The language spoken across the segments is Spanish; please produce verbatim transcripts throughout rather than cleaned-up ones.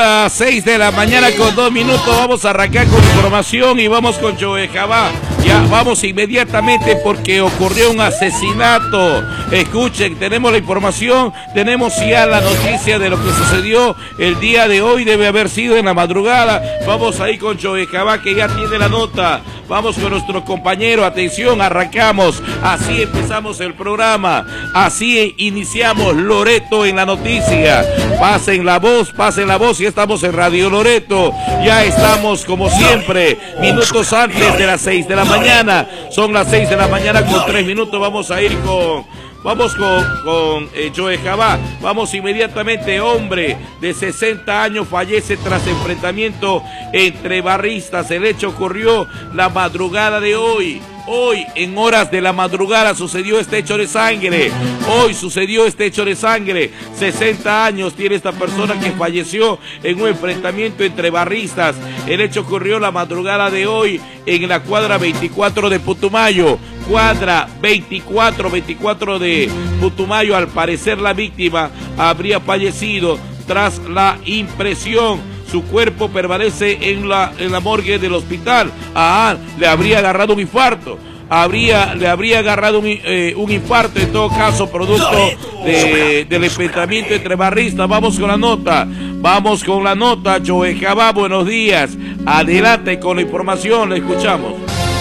las seis de la mañana con dos minutos. Vamos a arrancar con información y vamos con Choejabá. Ya vamos inmediatamente porque ocurrió un asesinato. Escuchen, tenemos la información, tenemos ya la noticia de lo que sucedió el día de hoy. Debe haber sido en la madrugada. Vamos ahí con Choejabá, que ya tiene la nota. Vamos con nuestro compañero, atención, arrancamos. Así empezamos el programa. Así iniciamos Loreto en la noticia. Pasen la voz, pasen la voz. Ya estamos en Radio Loreto. Ya estamos como siempre, minutos antes de las seis de la mañana. Son las seis de la mañana con tres minutos. Vamos a ir con... Vamos con, con eh, Choejabá. Vamos inmediatamente. Hombre de sesenta años fallece tras enfrentamiento entre barristas. El hecho ocurrió la madrugada de hoy. Hoy, en horas de la madrugada, sucedió este hecho de sangre. Hoy sucedió este hecho de sangre. sesenta años tiene esta persona que falleció en un enfrentamiento entre barristas. El hecho ocurrió la madrugada de hoy en la cuadra veinticuatro de Putumayo. Cuadra veinticuatro, veinticuatro de Putumayo. Al parecer la víctima habría fallecido tras la impresión. Su cuerpo permanece en la, en la morgue del hospital. Ah, le habría agarrado un infarto. Habría, le habría agarrado un, eh, un infarto, en todo caso, producto de, del enfrentamiento entre barristas. Vamos con la nota. Vamos con la nota. Choejabá, buenos días. Adelante con la información, la escuchamos.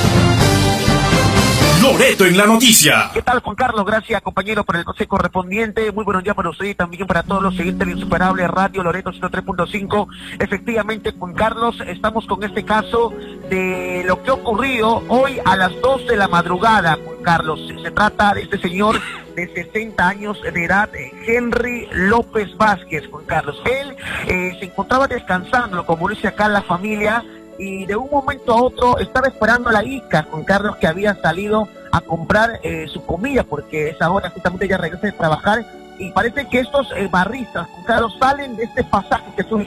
Loreto en la noticia. ¿Qué tal, Juan Carlos? Gracias, compañero, por el consejo correspondiente. Muy buenos días para usted y también para todos los siguientes de Insuperable Radio Loreto ciento tres punto cinco. Efectivamente, Juan Carlos, estamos con este caso de lo que ha ocurrido hoy a las dos de la madrugada, Juan Carlos. Se trata de este señor de sesenta años de edad, Henry López Vázquez, Juan Carlos. Él eh, se encontraba descansando, como dice acá la familia, y de un momento a otro estaba esperando a la hija, Juan Carlos, que había salido a comprar eh, su comida, porque esa hora justamente ella regresa de trabajar, y parece que estos eh, barristas, Juan Carlos, salen de este pasaje que es un